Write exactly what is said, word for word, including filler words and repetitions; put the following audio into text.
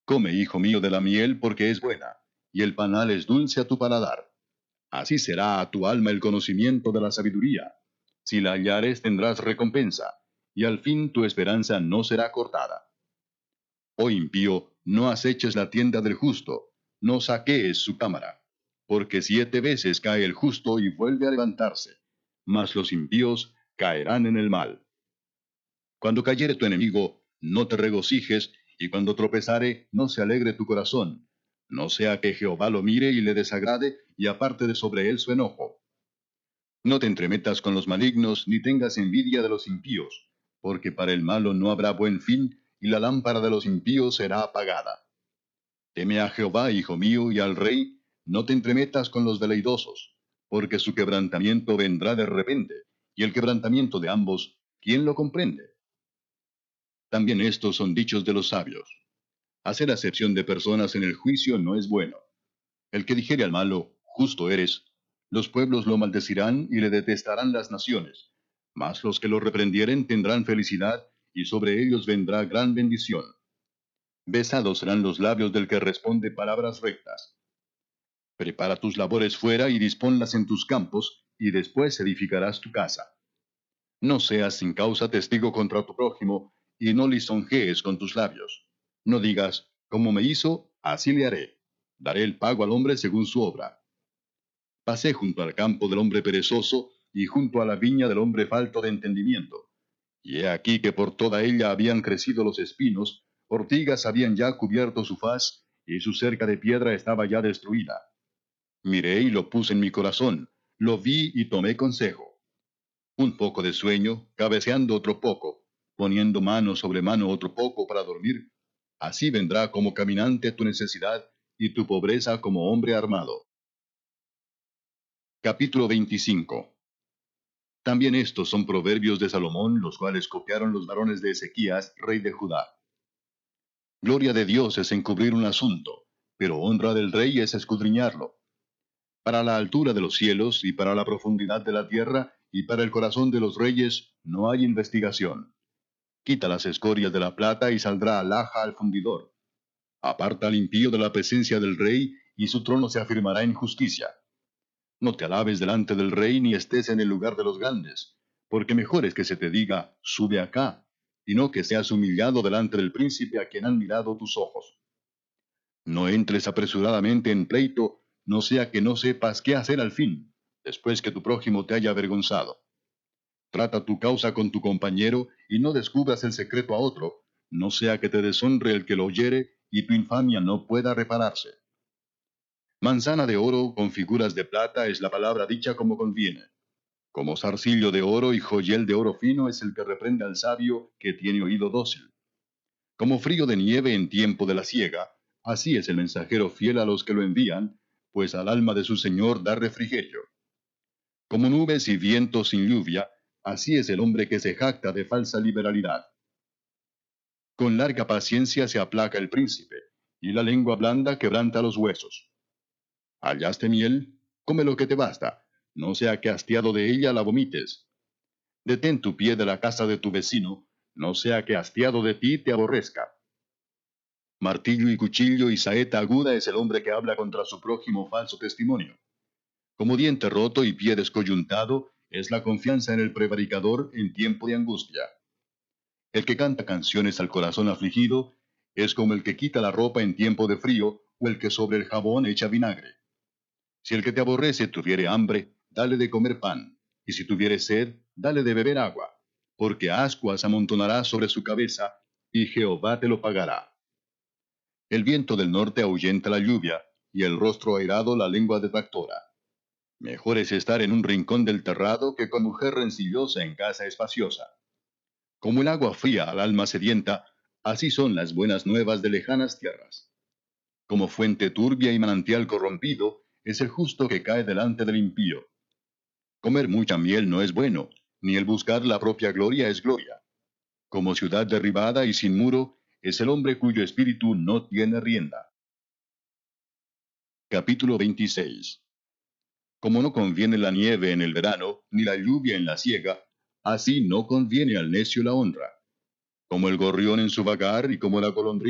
Come, hijo mío, de la miel, porque es buena, y el panal es dulce a tu paladar. Así será a tu alma el conocimiento de la sabiduría. Si la hallares tendrás recompensa, y al fin tu esperanza no será cortada. Oh impío, no aceches la tienda del justo, no saquees su cámara. Porque siete veces cae el justo y vuelve a levantarse, mas los impíos caerán en el mal. Cuando cayere tu enemigo, no te regocijes, y cuando tropezare, no se alegre tu corazón. No sea que Jehová lo mire y le desagrade, y aparte de sobre él su enojo. No te entremetas con los malignos, ni tengas envidia de los impíos, porque para el malo no habrá buen fin, y la lámpara de los impíos será apagada. Teme a Jehová, hijo mío, y al rey, no te entremetas con los veleidosos, porque su quebrantamiento vendrá de repente, y el quebrantamiento de ambos, ¿quién lo comprende? También estos son dichos de los sabios. Hacer acepción de personas en el juicio no es bueno. El que dijere al malo, justo eres, los pueblos lo maldecirán y le detestarán las naciones. Mas los que lo reprendieren tendrán felicidad, y sobre ellos vendrá gran bendición. Besados serán los labios del que responde palabras rectas. Prepara tus labores fuera y disponlas en tus campos, y después edificarás tu casa. No seas sin causa testigo contra tu prójimo, y no lisonjees con tus labios. No digas, como me hizo, así le haré. Daré el pago al hombre según su obra. Pasé junto al campo del hombre perezoso, y junto a la viña del hombre falto de entendimiento. Y he aquí que por toda ella habían crecido los espinos, ortigas habían ya cubierto su faz, y su cerca de piedra estaba ya destruida. Miré y lo puse en mi corazón, lo vi y tomé consejo. Un poco de sueño, cabeceando otro poco, poniendo mano sobre mano otro poco para dormir. Así vendrá como caminante tu necesidad, y tu pobreza como hombre armado. Capítulo veinticinco. También estos son proverbios de Salomón, los cuales copiaron los varones de Ezequías, rey de Judá. Gloria de Dios es encubrir un asunto, pero honra del rey es escudriñarlo. Para la altura de los cielos, y para la profundidad de la tierra, y para el corazón de los reyes, no hay investigación. Quita las escorias de la plata, y saldrá alhaja al fundidor. Aparta al impío de la presencia del rey, y su trono se afirmará en justicia. No te alabes delante del rey, ni estés en el lugar de los grandes, porque mejor es que se te diga, sube acá, y no que seas humillado delante del príncipe a quien han mirado tus ojos. No entres apresuradamente en pleito, no sea que no sepas qué hacer al fin, después que tu prójimo te haya avergonzado. Trata tu causa con tu compañero, y no descubras el secreto a otro, no sea que te deshonre el que lo oyere, y tu infamia no pueda repararse. Manzana de oro con figuras de plata es la palabra dicha como conviene. Como zarcillo de oro y joyel de oro fino es el que reprende al sabio que tiene oído dócil. Como frío de nieve en tiempo de la siega, así es el mensajero fiel a los que lo envían, pues al alma de su señor da refrigerio. Como nubes y vientos sin lluvia, así es el hombre que se jacta de falsa liberalidad. Con larga paciencia se aplaca el príncipe, y la lengua blanda quebranta los huesos. ¿Hallaste miel? Come lo que te basta, no sea que hastiado de ella la vomites. Detén tu pie de la casa de tu vecino, no sea que hastiado de ti te aborrezca. Martillo y cuchillo y saeta aguda es el hombre que habla contra su prójimo falso testimonio. Como diente roto y pie descoyuntado es la confianza en el prevaricador en tiempo de angustia. El que canta canciones al corazón afligido es como el que quita la ropa en tiempo de frío o el que sobre el jabón echa vinagre. Si el que te aborrece tuviere hambre, dale de comer pan, y si tuviere sed, dale de beber agua, porque ascuas amontonará sobre su cabeza, y Jehová te lo pagará. El viento del norte ahuyenta la lluvia, y el rostro airado la lengua detractora. Mejor es estar en un rincón del terrado que con mujer rencillosa en casa espaciosa. Como el agua fría al alma sedienta, así son las buenas nuevas de lejanas tierras. Como fuente turbia y manantial corrompido, es el justo que cae delante del impío. Comer mucha miel no es bueno, ni el buscar la propia gloria es gloria. Como ciudad derribada y sin muro, es el hombre cuyo espíritu no tiene rienda. Capítulo veintiséis. Como no conviene la nieve en el verano, ni la lluvia en la siega, así no conviene al necio la honra. Como el gorrión en su vagar y como la golondrina